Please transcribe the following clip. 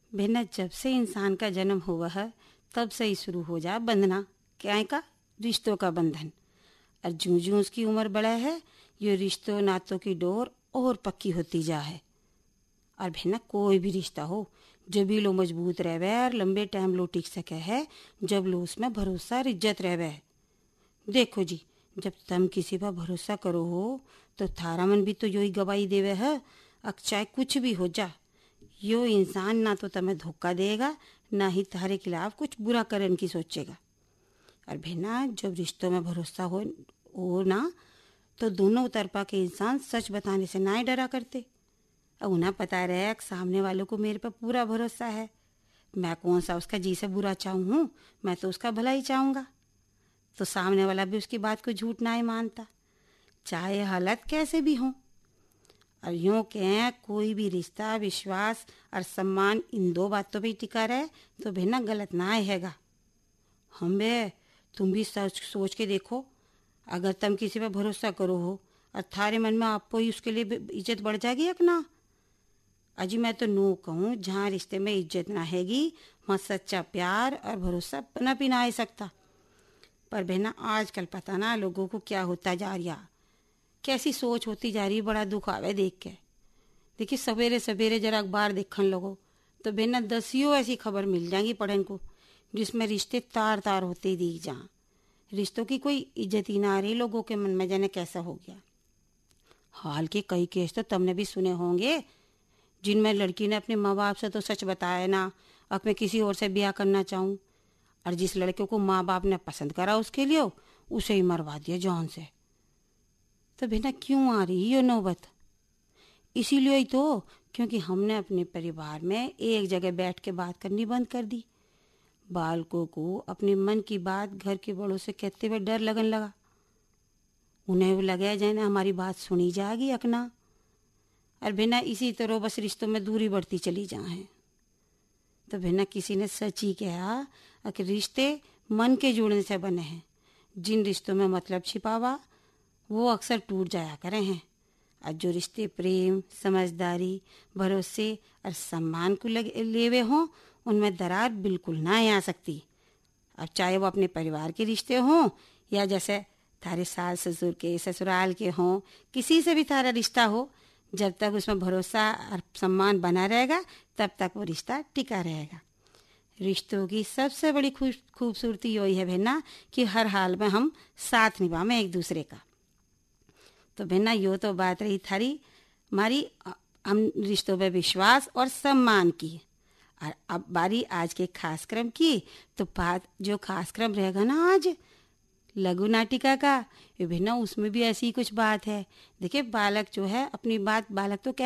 भिन्न जब से इंसान का जन्म हुआ है तब से ही शुरू हो जा बंधना क्या का रिश्तों का बंधन। और जूं जूं उसकी उम्र बढ़ा है ये रिश्तों नातों की डोर और पक्की होती जा है। और भिन्न कोई भी रिश्ता हो जब भी लो मजबूत रहवे और लंबे टाइम लो टिक सके है जब लो उसमें भरोसा और इज्जत रहवे है। देखो जी, जब तुम किसी पर भरोसा करो हो तो थारा मन भी तो यही गवाही देवे है। अब चाहे कुछ भी हो जा यो इंसान ना तो तुम्हें धोखा देगा ना ही तुम्हारे खिलाफ कुछ बुरा करने की सोचेगा। और भिन्ना जब रिश्तों में भरोसा हो ना तो दोनों तरफा के इंसान सच बताने से ना ही डरा करते। अब उन्हें पता रहे कि सामने वालों को मेरे पर पूरा भरोसा है, मैं कौन सा उसका जी से बुरा चाहूँ, मैं तो उसका भला ही चाहूँगा। तो सामने वाला भी उसकी बात को झूठ ना ही मानता चाहे हालत कैसे भी हो। और यूँ कहें कोई भी रिश्ता विश्वास और सम्मान इन दो बातों पे टिका रहे तो भिन्न गलत ना आएगा। हम बे तुम भी सोच के देखो, अगर तुम किसी पर भरोसा करो हो और थारे मन में आपको ही उसके लिए इज्जत बढ़ जाएगी एक ना। अजी मैं तो नो कहूँ जहाँ रिश्ते में इज्जत ना हैगी वहाँ सच्चा प्यार और भरोसा बना भी ना आ सकता। पर बहना आजकल पता ना लोगों को क्या होता जा रहा, कैसी सोच होती जा रही, बड़ा दुख आवे देख के। देखिए सवेरे सवेरे जरा अखबार देखने लगो तो बहना दसियों ऐसी खबर मिल जाएंगी पढ़ने को जिसमें रिश्ते तार तार होते ही दिख जहाँ रिश्तों की कोई इज्जत ही ना रही लोगों के मन में, जाने कैसा हो गया। हाल के कई केस तो तुमने भी सुने होंगे जिनमें लड़की ने अपने माँ बाप से तो सच बताया ना अब मैं किसी और से ब्याह करना चाहूँ, और जिस लड़के को माँ बाप ने पसंद करा उसके लिए उसे ही मरवा दिया जान से। तो बेटा क्यों आ रही ये नौबत? इसीलिए ही तो क्योंकि हमने अपने परिवार में एक जगह बैठ के बात करनी बंद कर दी। बालकों को अपने मन की बात घर के बड़ों से कहते हुए डर लगने लगा। उन्हें लगा जाए हमारी बात सुनी जाएगी अकना, और बिना इसी तरह बस रिश्तों में दूरी बढ़ती चली जाए। तो बिना किसी ने सच ही कहा कि रिश्ते मन के जुड़ने से बने हैं, जिन रिश्तों में मतलब छिपावा वो अक्सर टूट जाया करे हैं। और जो रिश्ते प्रेम समझदारी भरोसे और सम्मान को लेवे हों उनमें दरार बिल्कुल ना आ सकती। अब चाहे वो अपने परिवार के रिश्ते हों या जैसे थारे सास ससुर के ससुराल के हों, किसी से भी थारा रिश्ता हो, जब तक उसमें भरोसा और सम्मान बना रहेगा तब तक वो रिश्ता टिका रहेगा। रिश्तों की सबसे बड़ी खूबसूरती यही है बहना कि हर हाल में हम साथ निभावें एक दूसरे का। तो बहना यो तो बात रही थारी हमारी हम रिश्तों में विश्वास और सम्मान की। और अब बारी आज के खास क्रम की। तो बात जो खास क्रम रहेगा ना आज लघु नाटिका का, विभिन्न उसमें भी ऐसी कुछ बात है। देखिए बालक जो है अपनी बात बालक तो